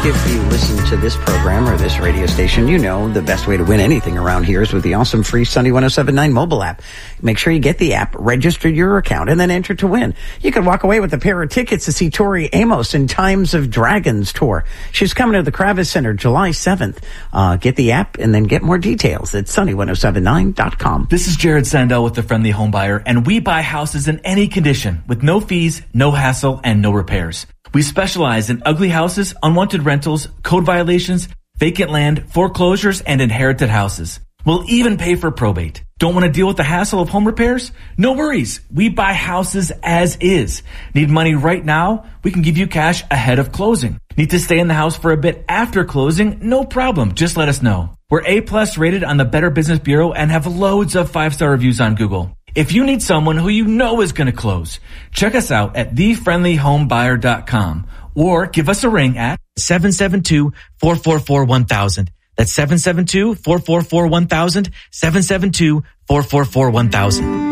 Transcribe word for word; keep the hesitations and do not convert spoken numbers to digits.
If you listen to this program or this radio station, you know the best way to win anything around here is with the awesome free Sunny one oh seven point nine mobile app. Make sure you get the app, register your account, and then enter to win. You could walk away with a pair of tickets to see Tori Amos in Times of Dragons tour. She's coming to the Kravis Center July seventh. Uh, get the app and then get more details at sunny one oh seven nine dot com. This is Jared Sandell with the Friendly Home Buyer, and we buy houses in any condition with no fees, no hassle, and no repairs. We specialize in ugly houses, unwanted rentals, code violations, vacant land, foreclosures, and inherited houses. We'll even pay for probate. Don't want to deal with the hassle of home repairs? No worries. We buy houses as is. Need money right now? We can give you cash ahead of closing. Need to stay in the house for a bit after closing? No problem. Just let us know. We're A-plus rated on the Better Business Bureau and have loads of five-star reviews on Google. If you need someone who you know is going to close, check us out at the friendly home buyer dot com or give us a ring at seven seven two, four four four, one thousand. That's seven seven two, four four four, one thousand, seven seven two, four four four, one thousand.